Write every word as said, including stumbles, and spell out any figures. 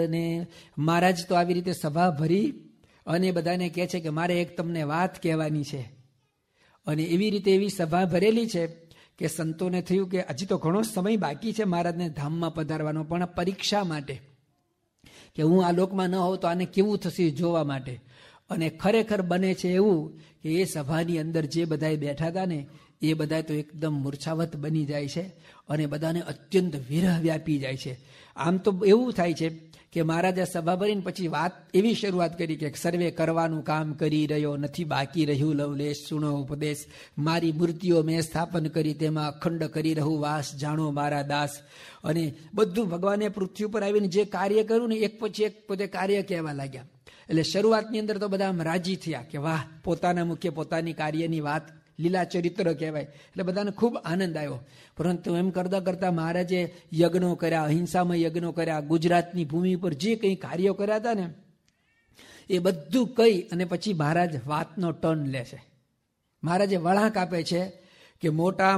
અને મહારાજ તો આવી રીતે સભા ભરી અને બધાને કહે છે કે મારે એક તમને વાત કહેવાની છે. અને એવી રીતે એવી સભા ભરેલી છે કે સંતોને થયું કે હજી તો ઘણો સમય બાકી છે મહારાજને ધામમાં પધારવાનો, પણ પરીક્ષા માટે કે હું આ લોકમાં ન હોઉં તો આને કેવું થશે જોવા માટે. અને ખરેખર બને છે એવું કે એ સભાની અંદર જે બધાએ બેઠા હતા ને એ બધા તો એકદમ મૂર્છાવત બની જાય છે અને બધાને અત્યંત વિરહ વ્યાપી જાય છે. આમ તો એવું થાય છે કે મહારાજે સભા ભરીને પછી વાત એવી શરૂઆત કરી કે સર્વે કરવાનું કામ કરી રહ્યો નથી, બાકી રહ્યું લવલેશ સુણો ઉપદેશ, મારી મૂર્તિઓ મેં સ્થાપન કરી તેમાં અખંડ કરી રહું વાસ, જાણો મારા દાસ. અને બધું ભગવાને પૃથ્વી ઉપર આવીને જે કાર્ય કર્યું ને એક પછી એક પોતે કાર્ય કહેવા લાગ્યા. એટલે શરૂઆતની અંદર તો બધા આમ રાજી થયા કે વાહ, પોતાના મુખ્ય પોતાની કાર્યની વાત લીલા ચરિત્ર કહેવાય, એટલે બધાને ખૂબ આનંદ આવ્યો. પરંતુ એમ કરતા કરતા મહારાજે યજ્ઞો કર્યા, અહિંસામય યજ્ઞો કર્યા, ગુજરાતની ભૂમિ પર જે કંઈ કાર્યો કર્યા હતા ને એ બધું કહી અને પછી મહારાજ વાતનો ટર્ન લે છે. મહારાજે વળાંક આપે છે કે મોટા